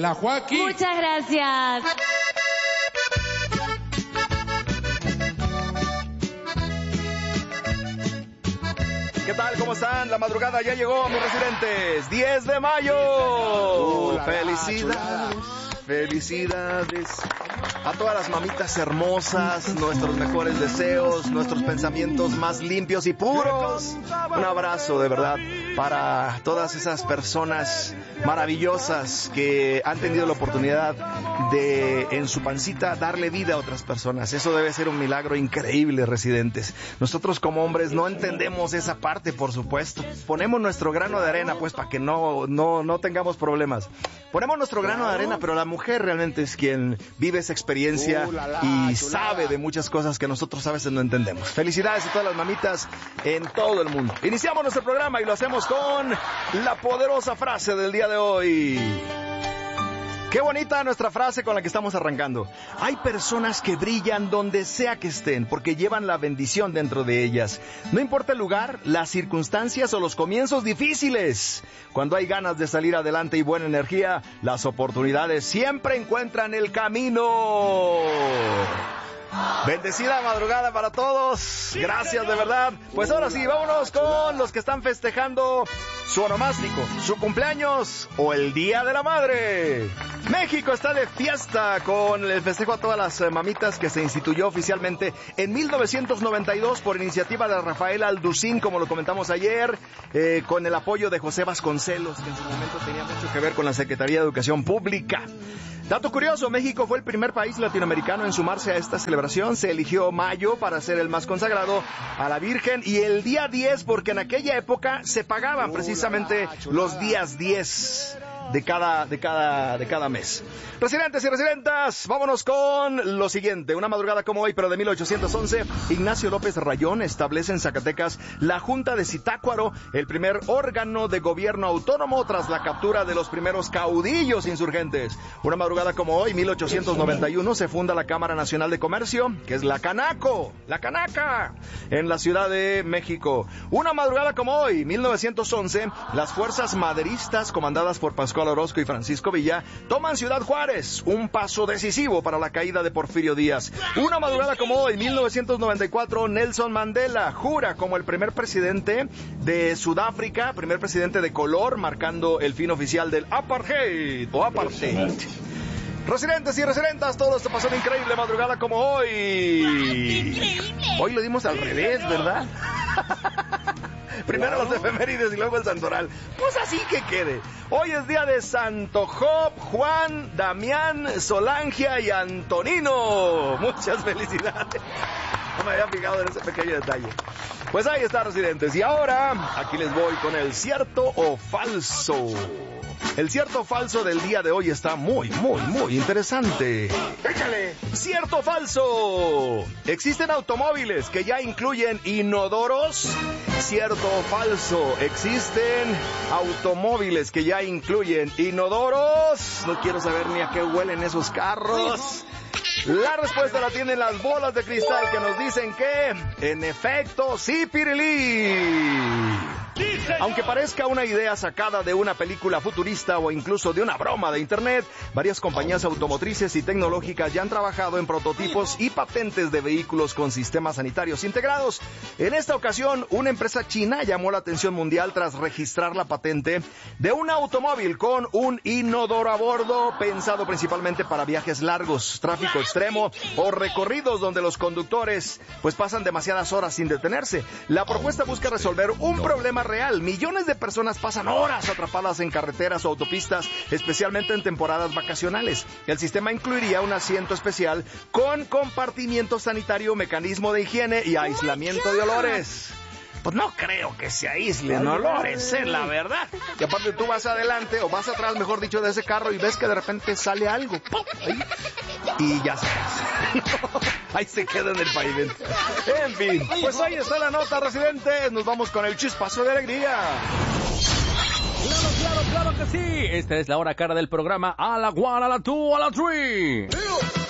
la Joaquín. Muchas gracias. ¿Qué tal? ¿Cómo están? La madrugada ya llegó, mis residentes. 10 de mayo. Felicidades. Felicidades a todas las mamitas hermosas, nuestros mejores deseos, nuestros pensamientos más limpios y puros. Un abrazo de verdad para todas esas personas maravillosas que han tenido la oportunidad de, en su pancita, darle vida a otras personas. Eso debe ser un milagro increíble, residentes. Nosotros como hombres no entendemos esa parte, por supuesto. Ponemos nuestro grano de arena, pues, para que no tengamos problemas. Ponemos nuestro grano de arena, pero la mujer realmente es quien vive esa experiencia y sabe de muchas cosas que nosotros a veces no entendemos. Felicidades a todas las mamitas en todo el mundo. Iniciamos nuestro programa y lo hacemos con la poderosa frase del día de hoy. Qué bonita nuestra frase con la que estamos arrancando. Hay personas que brillan donde sea que estén porque llevan la bendición dentro de ellas. No importa el lugar, las circunstancias o los comienzos difíciles. Cuando hay ganas de salir adelante y buena energía, las oportunidades siempre encuentran el camino. Bendecida madrugada para todos. Gracias de verdad. Pues ahora sí, vámonos con los que están festejando su onomástico, su cumpleaños o el Día de la Madre. México está de fiesta con el festejo a todas las mamitas que se instituyó oficialmente en 1992 por iniciativa de Rafael Alducín, como lo comentamos ayer, con el apoyo de José Vasconcelos, que en su momento tenía mucho que ver con la Secretaría de Educación Pública. Dato curioso, México fue el primer país latinoamericano en sumarse a esta celebración. Se eligió mayo para ser el más consagrado a la Virgen y el día 10 porque en aquella época se pagaban precisamente los días 10 de cada mes. Residentes y residentas, vámonos con lo siguiente. Una madrugada como hoy, pero de 1811, Ignacio López Rayón establece en Zacatecas la Junta de Zitácuaro, el primer órgano de gobierno autónomo tras la captura de los primeros caudillos insurgentes. Una madrugada como hoy, 1891, se funda la Cámara Nacional de Comercio, que es la Canaco, la Canaca, en la Ciudad de México. Una madrugada como hoy, 1911, las fuerzas maderistas comandadas por Pascual Orozco y Francisco Villa toman Ciudad Juárez, un paso decisivo para la caída de Porfirio Díaz. Una madrugada como hoy, 1994, Nelson Mandela jura como el primer presidente de Sudáfrica, primer presidente de color, marcando el fin oficial del apartheid o apartheid. Residentes y residentas, todo esto pasó en increíble madrugada como hoy. ¡Increíble! Hoy lo dimos al revés, ¿verdad? Primero los efemérides y luego el santoral. Pues así que quede. Hoy es día de Santo Job, Juan, Damián, Solangia y Antonino. Muchas felicidades. No me había fijado en ese pequeño detalle. Pues ahí está, residentes. Y ahora, aquí les voy con el cierto o falso. El cierto o falso del día de hoy está muy interesante. ¡Échale! ¡Cierto o falso! ¿Existen automóviles que ya incluyen inodoros? ¿Cierto o falso? ¿Existen automóviles que ya incluyen inodoros? No quiero saber ni a qué huelen esos carros. La respuesta la tienen las bolas de cristal que nos dicen que, en efecto, sí, Pirilí. Aunque parezca una idea sacada de una película futurista o incluso de una broma de internet, varias compañías automotrices y tecnológicas ya han trabajado en prototipos y patentes de vehículos con sistemas sanitarios integrados. En esta ocasión, una empresa china llamó la atención mundial tras registrar la patente de un automóvil con un inodoro a bordo, pensado principalmente para viajes largos, tráfico extremo o recorridos donde los conductores pues pasan demasiadas horas sin detenerse. La propuesta busca resolver un problema real. Millones de personas pasan horas atrapadas en carreteras o autopistas, especialmente en temporadas vacacionales. El sistema incluiría un asiento especial con compartimiento sanitario, mecanismo de higiene y aislamiento de olores. Pues no creo que se aíslen olores, la verdad. Y aparte tú vas adelante, o vas atrás, mejor dicho, de ese carro y ves que de repente sale algo. Ahí, y ya sabes. Ahí se queda en el pavimento. En fin, pues ahí está la nota, residentes. Nos vamos con el chispazo de alegría. Claro que sí. Esta es la hora cara del programa A la 1, a la 2, a la 3.